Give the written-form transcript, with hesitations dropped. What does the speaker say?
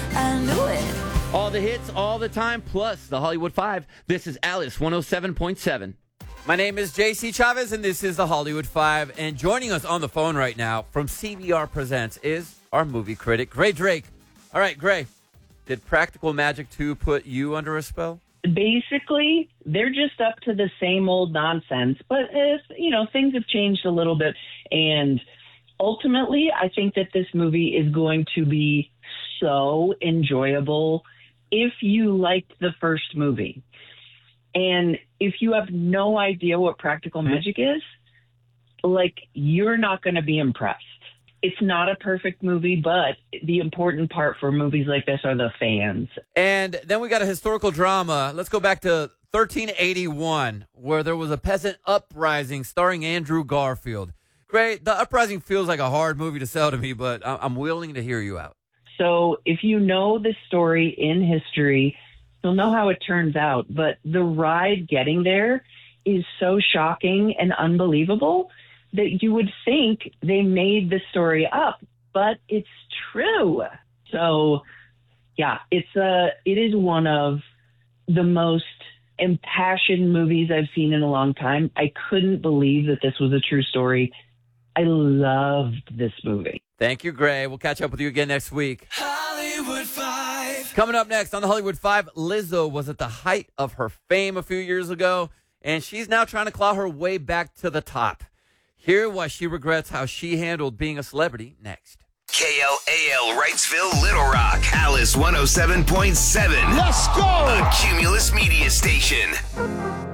I knew it. All the hits, all the time, plus the Hollywood 5. This is Alice 107.7. My name is JC Chavez, and this is the Hollywood 5. And joining us on the phone right now from CBR Presents is our movie critic, Gray Drake. All right, Gray, did Practical Magic 2 put you under a spell? Basically, they're just up to the same old nonsense, but things have changed a little bit. And ultimately, I think that this movie is going to be so enjoyable if you liked the first movie. And if you have no idea what Practical Magic is, you're not going to be impressed. It's not a perfect movie, but the important part for movies like this are the fans. And then we got a historical drama. Let's go back to 1381, where there was a peasant uprising starring Andrew Garfield. Great. The Uprising feels like a hard movie to sell to me, but I'm willing to hear you out. So if you know the story in history, you'll know how it turns out. But the ride getting there is so shocking and unbelievable that you would think they made the story up, but it's true. So, yeah, it is one of the most impassioned movies I've seen in a long time. I couldn't believe that this was a true story. I loved this movie. Thank you, Gray. We'll catch up with you again next week. Hollywood 5. Coming up next on the Hollywood 5, Lizzo was at the height of her fame a few years ago, and she's now trying to claw her way back to the top. Hear why she regrets how she handled being a celebrity next. KLAL Wrightsville, Little Rock, Alice 107.7. Let's go! A Cumulus Media Station.